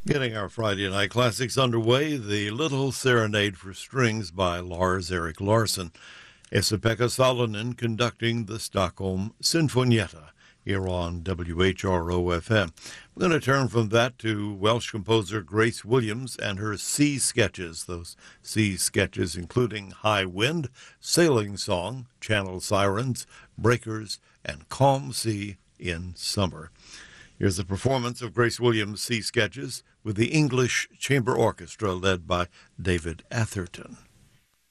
Getting our Friday night classics underway, the Little Serenade for Strings by Lars Erik Larsson. Esa-Pekka Salonen conducting the Stockholm Sinfonietta here on WHRO-FM. We're going to turn from that to Welsh composer Grace Williams and her sea sketches. Those sea sketches including High Wind, Sailing Song, Channel Sirens, Breakers, and Calm Sea in Summer. Here's a performance of Grace Williams' sea sketches with the English Chamber Orchestra led by David Atherton.